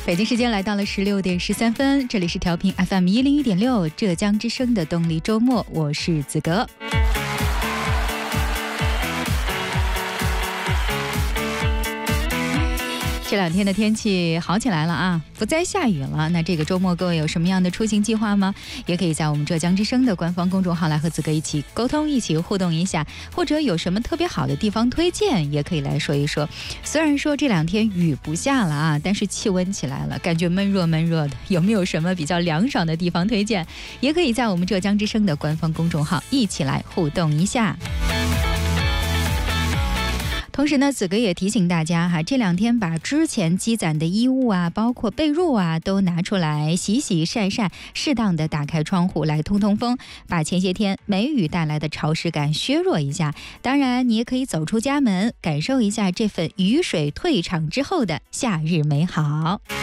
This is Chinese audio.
北京时间来到了16点13分，这里是调频 FM101.6浙江之声的动力周末，我是子格。这两天的天气好起来了啊，不再下雨了。那这个周末各位有什么样的出行计划吗？也可以在我们浙江之声的官方公众号来和子哥一起沟通，一起互动一下，或者有什么特别好的地方推荐，也可以来说一说。虽然说这两天雨不下了啊，但是气温起来了，感觉闷热闷热的，有没有什么比较凉爽的地方推荐？也可以在我们浙江之声的官方公众号一起来互动一下。同时呢，子哥也提醒大家哈，这两天把之前积攒的衣物啊，包括被褥啊，都拿出来洗洗晒晒，适当的打开窗户来通通风，把前些天梅雨带来的潮湿感削弱一下。当然，你也可以走出家门，感受一下这份雨水退场之后的夏日美好。